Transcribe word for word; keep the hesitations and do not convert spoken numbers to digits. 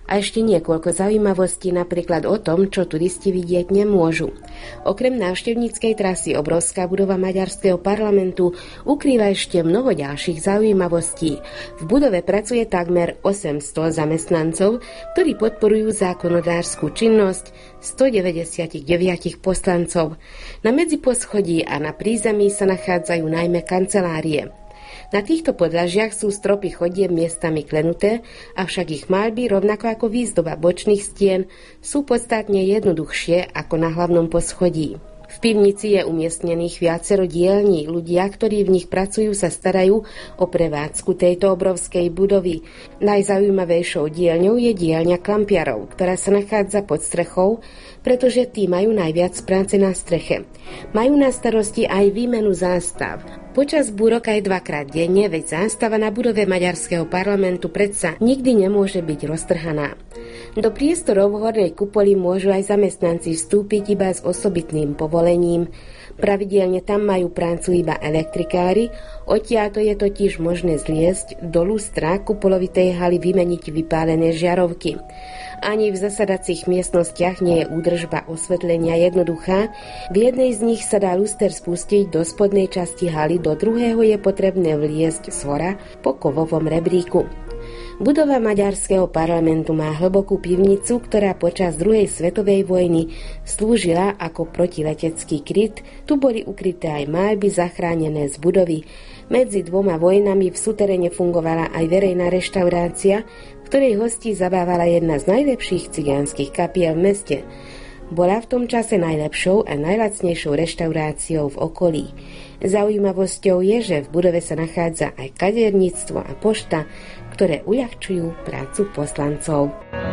A ešte niekoľko zaujímavostí, napríklad o tom, čo turisti vidieť nemôžu. Okrem návštevníckej trasy obrovská budova maďarského parlamentu ukrýva ešte mnoho ďalších zaujímavostí. V budove pracuje takmer osemsto zamestnancov, ktorí podporujú zákonodárskú činnosť stodeväťdesiatdeväť poslancov. Na medziposchodí a na prízemí sa nachádzajú najmä kancelárie. Na týchto podlažiach sú stropy chodieb miestami klenuté, avšak ich maľby, rovnako ako výzdoba bočných stien, sú podstatne jednoduchšie ako na hlavnom poschodí. V pivnici je umiestnených viacero dielní. Ľudia, ktorí v nich pracujú, sa starajú o prevádzku tejto obrovskej budovy. Najzaujímavejšou dielňou je dielňa klampiarov, ktorá sa nachádza pod strechou, pretože tí majú najviac práce na streche. Majú na starosti aj výmenu zástav. Počas búrok aj dvakrát denne, veď zástava na budove maďarského parlamentu predsa nikdy nemôže byť roztrhaná. Do priestorov v hornej kupoli môžu aj zamestnanci vstúpiť iba s osobitným povolením. Pravidelne tam majú prácu iba elektrikári, odtiaľto je totiž možné zliesť do lustra kupolovitej haly vymeniť vypálené žiarovky. Ani v zasadacích miestnostiach nie je údržba osvetlenia jednoduchá. V jednej z nich sa dá luster spustiť do spodnej časti haly, do druhého je potrebné vliesť zhora po kovovom rebríku. Budova maďarského parlamentu má hlbokú pivnicu, ktorá počas druhej svetovej vojny slúžila ako protiletecký kryt. Tu boli ukryté aj maľby zachránené z budovy. Medzi dvoma vojnami v suteréne fungovala aj verejná reštaurácia, v ktorej hostí zabávala jedna z najlepších cigánskych kapiel v meste. Bola v tom čase najlepšou a najlacnejšou reštauráciou v okolí. Zaujímavosťou je, že v budove sa nachádza aj kaderníctvo a pošta, ktoré uľahčujú prácu poslancov.